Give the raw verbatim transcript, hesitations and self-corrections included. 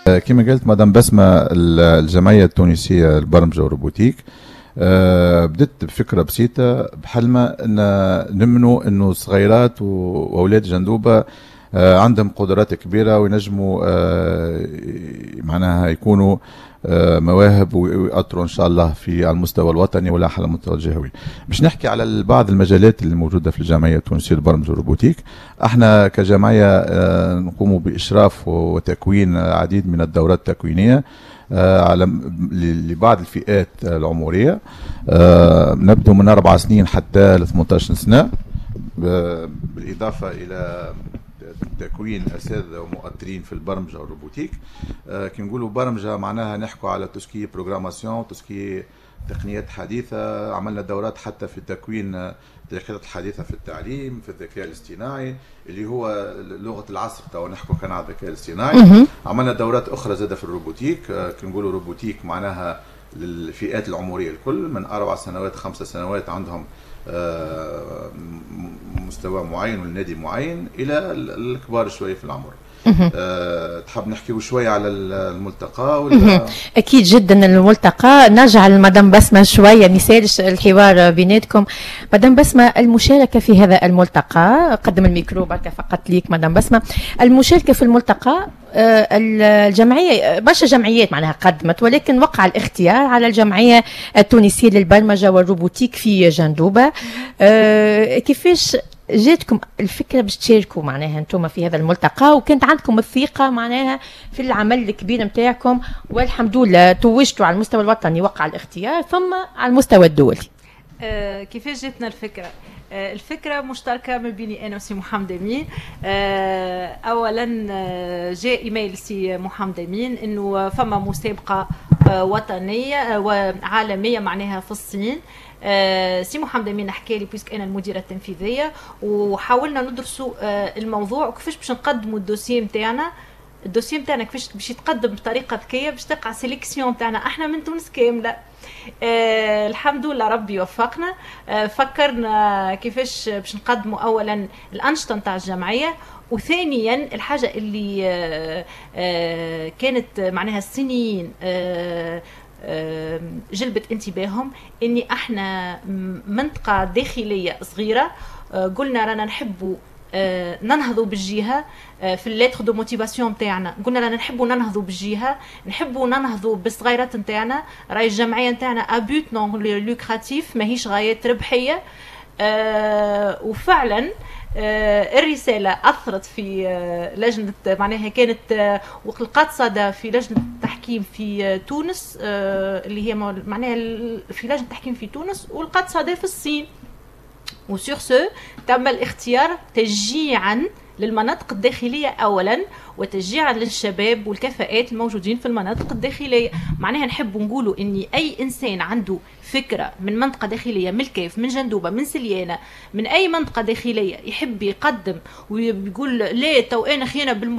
كما قلت مدام بسمة، الجمعية التونسية للبرمجة والروبوتيك أه بدت بفكرة بسيطة بحلمة أن نمنوا أنه صغيرات وأولاد جندوبة أه عندهم قدرات كبيرة وينجموا أه معناها يكونوا أه مواهب ويأثروا إن شاء الله في على المستوى الوطني ولا على المستوى الجهوي. باش نحكي على بعض المجالات اللي موجودة في الجمعية التونسية للبرمجة والروبوتيك. احنا كجمعية أه نقوم بإشراف وتكوين العديد من الدورات التكوينية على لبعض الفئات العمريه، نبدو من اربع سنين حتى ل ثمانية عشر سنه، بالاضافه الى تكوين اساتذه ومؤثرين في البرمجه والروبوتيك. كي نقولوا برمجه معناها نحكوا على توسكي بروغراماسيون، توسكي تقنيات حديثه. عملنا دورات حتى في تكوين التقنيات الحديثه في التعليم، في الذكاء الاصطناعي اللي هو لغه العصر، تو نحكوا كان على الذكاء الاصطناعي. عملنا دورات اخرى زاده في الروبوتيك. كي نقولوا روبوتيك معناها للفئات العمريه الكل، من اربع سنوات خمس سنوات عندهم مستوى معين والنادي معين الى الكبار شويه في العمر. أه، تحب نحكي شوية على الملتقى ولا؟ أكيد جدا الملتقى. نجعل مدام بسمة شوية مثال الحوار بيناتكم. مدام بسمة، المشاركة في هذا الملتقى، قدم الميكرو بركة فقط ليك مدام بسمة. المشاركة في الملتقى، الجمعية برشا جمعيات معناها قدمت، ولكن وقع الاختيار على الجمعية التونسية للبرمجة والروبوتيك في جندوبة. كيفاش جاتكم الفكره باش تشاركوا معناها انتم في هذا الملتقى، وكانت عندكم الثقه معناها في العمل الكبير نتاعكم، والحمد لله توجتوا على المستوى الوطني وقع الاختيار ثم على المستوى الدولي؟ آه كيفاش جاتنا الفكره؟ آه الفكره مشتركه ما بيني انا وسي محمد امين. آه اولا آه جاء ايميل سي محمد امين انه فما مسابقه آه وطنيه آه وعالميه معناها في الصين. آه سي محمد امين حكى لي بيسك انا المديره التنفيذيه، وحاولنا ندرسوا آه الموضوع وكيفاش باش نقدموا الدوسيي نتاعنا. الدوسيي نتاعنا كيفاش باش يتقدم بطريقه ذكيه باش تقع سيليكسيون نتاعنا احنا من تونس كامله. آه الحمد لله ربي وفقنا. آه فكرنا كيفاش باش نقدموا اولا الانشطه نتاع الجمعيه، وثانيا الحاجه اللي آه آه كانت معناها الصينيين آه جلبت انتباههم اني احنا منطقه داخليه صغيره. قلنا رانا نحبوا ننهضوا بالجهه في الليتر دو موتيفاسيون نتاعنا، قلنا رانا نحبوا ننهضوا بالجهه، نحبوا ننهضوا بالصغيرات نتاعنا. راهي الجمعيه نتاعنا ابوت نون لوكراتيف، ماهيش غايات ربحيه. أه وفعلا أه الرساله اثرت في أه لجنه معناها كانت أه ولقات صدى في لجنه التحكيم في أه تونس، أه اللي هي معناها في لجنه التحكيم في تونس، ولقات صدى في الصين. وسور سو تم الاختيار تشجيعا للمناطق الداخليه اولا، وتشجيعا للشباب والكفاءات الموجودين في المناطق الداخليه. معناها نحب نقولوا اني اي انسان عنده فكره من منطقه داخليه، من الكيف، من جندوبه، من سليانه، من اي منطقه داخليه، يحب يقدم ويقول لا تو انا خيانه بالم